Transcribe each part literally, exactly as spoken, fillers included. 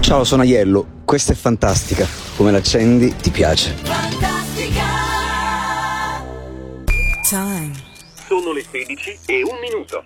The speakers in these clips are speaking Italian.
Ciao, sono Aiello, questa è Fantastica. Come l'accendi ti piace. Fantastica. Time. Sono le sedici e un minuto.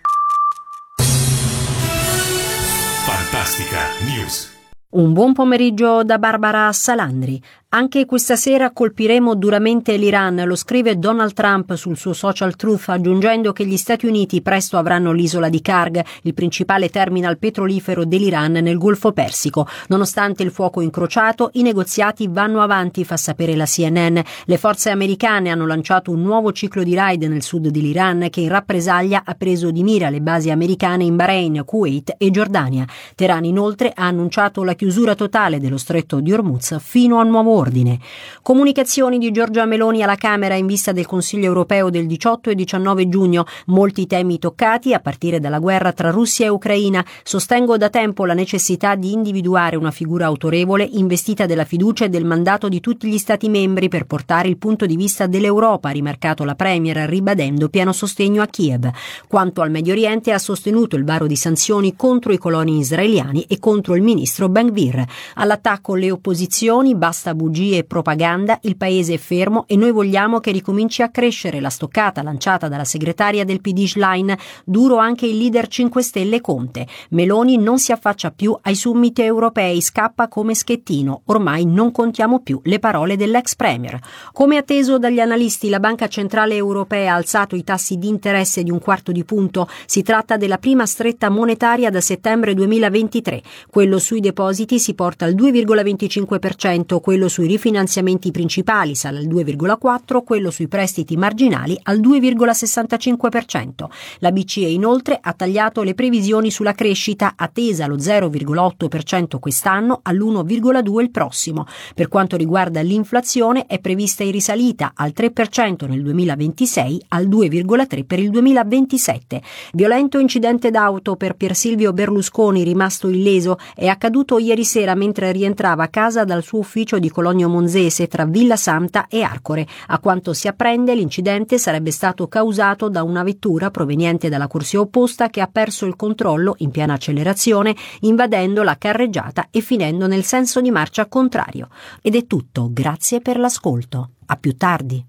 Fantastica News. Un buon pomeriggio da Barbara Salandri. Anche questa sera colpiremo duramente l'Iran, lo scrive Donald Trump sul suo social Truth, aggiungendo che gli Stati Uniti presto avranno l'isola di Karg, il principale terminal petrolifero dell'Iran nel Golfo Persico. Nonostante il fuoco incrociato, i negoziati vanno avanti, fa sapere la C N N. Le forze americane hanno lanciato un nuovo ciclo di raid nel sud dell'Iran che in rappresaglia ha preso di mira le basi americane in Bahrain, Kuwait e Giordania. Teheran inoltre ha annunciato la chiusura totale dello stretto di Hormuz fino a nuovo ordine. Comunicazioni di Giorgia Meloni alla Camera in vista del Consiglio europeo del diciotto e diciannove giugno. Molti temi toccati, a partire dalla guerra tra Russia e Ucraina. Sostengo da tempo la necessità di individuare una figura autorevole investita della fiducia e del mandato di tutti gli Stati membri per portare il punto di vista dell'Europa, ha rimarcato la Premier, ribadendo pieno sostegno a Kiev. Quanto al Medio Oriente, ha sostenuto il varo di sanzioni contro i coloni israeliani e contro il ministro Ben-Gvir. All'attacco le opposizioni, basta bugie e propaganda, il paese è fermo e noi vogliamo che ricominci a crescere, la stoccata lanciata dalla segretaria del P D Schlein. Duro anche il leader cinque Stelle Conte. Meloni non si affaccia più ai summit europei, scappa come Schettino. Ormai non contiamo più le parole dell'ex premier. Come atteso dagli analisti, la Banca Centrale Europea ha alzato i tassi di interesse di un quarto di punto. Si tratta della prima stretta monetaria da settembre duemilaventitré. Quello sui depositi si porta al due virgola venticinque per cento, quello sui rifinanziamenti principali sale al due virgola quattro per cento, quello sui prestiti marginali al due virgola sessantacinque per cento. La B C E inoltre ha tagliato le previsioni sulla crescita, attesa allo zero virgola otto per cento quest'anno, all'uno virgola due per cento il prossimo. Per quanto riguarda l'inflazione, è prevista in risalita al tre per cento nel duemilaventisei, al due virgola tre per cento per il duemilaventisette. Violento incidente d'auto per Pier Silvio Berlusconi, rimasto illeso, è accaduto ieri sera mentre rientrava a casa dal suo ufficio di Cologno Monzese tra Villa Santa e Arcore. A quanto si apprende, l'incidente sarebbe stato causato da una vettura proveniente dalla corsia opposta che ha perso il controllo in piena accelerazione, invadendo la carreggiata e finendo nel senso di marcia contrario. Ed è tutto, grazie per l'ascolto. A più tardi.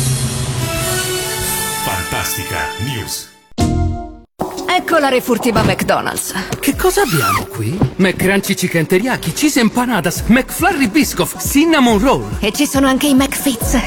Fantastica News. Ecco la refurtiva McDonald's. Che cosa abbiamo qui? McCrunchy Chicken Teriyaki, Cheese Empanadas, McFlurry Biscoff, Cinnamon Roll. E ci sono anche i McFits,